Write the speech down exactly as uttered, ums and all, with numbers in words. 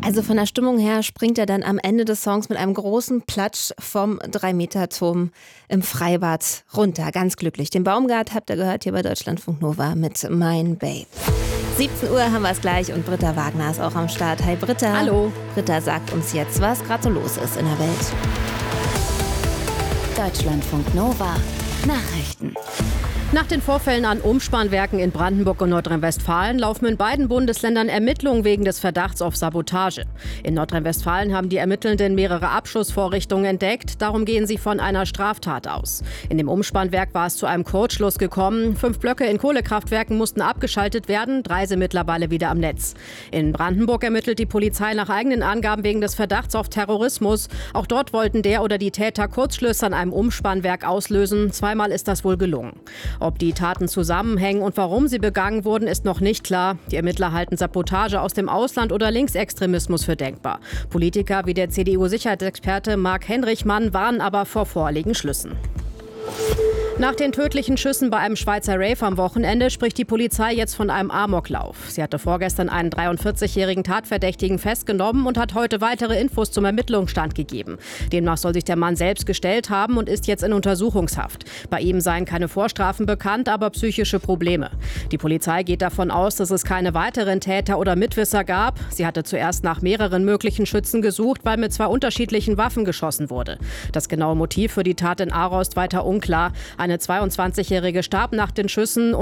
Also von der Stimmung her springt er dann am Ende des Songs mit einem großen Platsch vom drei Meter Turm im Freibad runter. Ganz glücklich. Den Baumgart habt ihr gehört hier bei Deutschlandfunk Nova mit Mein Babe. siebzehn Uhr haben wir es gleich und Britta Wagner ist auch am Start. Hi Britta. Hallo. Britta sagt uns jetzt, was gerade so los ist in der Welt. Deutschlandfunk Nova Nachrichten. Nach den Vorfällen an Umspannwerken in Brandenburg und Nordrhein-Westfalen laufen in beiden Bundesländern Ermittlungen wegen des Verdachts auf Sabotage. In Nordrhein-Westfalen haben die Ermittelnden mehrere Abschussvorrichtungen entdeckt. Darum gehen sie von einer Straftat aus. In dem Umspannwerk war es zu einem Kurzschluss gekommen. Fünf Blöcke in Kohlekraftwerken mussten abgeschaltet werden. Drei sind mittlerweile wieder am Netz. In Brandenburg ermittelt die Polizei nach eigenen Angaben wegen des Verdachts auf Terrorismus. Auch dort wollten der oder die Täter Kurzschlüsse an einem Umspannwerk auslösen. Zweimal ist das wohl gelungen. Ob die Taten zusammenhängen und warum sie begangen wurden, ist noch nicht klar. Die Ermittler halten Sabotage aus dem Ausland oder Linksextremismus für denkbar. Politiker wie der C D U-Sicherheitsexperte Marc Henrichmann warnen aber vor voreiligen Schlüssen. Nach den tödlichen Schüssen bei einem Schweizer Rave am Wochenende spricht die Polizei jetzt von einem Amoklauf. Sie hatte vorgestern einen dreiundvierzigjährigen Tatverdächtigen festgenommen und hat heute weitere Infos zum Ermittlungsstand gegeben. Demnach soll sich der Mann selbst gestellt haben und ist jetzt in Untersuchungshaft. Bei ihm seien keine Vorstrafen bekannt, aber psychische Probleme. Die Polizei geht davon aus, dass es keine weiteren Täter oder Mitwisser gab. Sie hatte zuerst nach mehreren möglichen Schützen gesucht, weil mit zwei unterschiedlichen Waffen geschossen wurde. Das genaue Motiv für die Tat in Arost weiter unklar. Eine zweiundzwanzigjährige starb nach den Schüssen und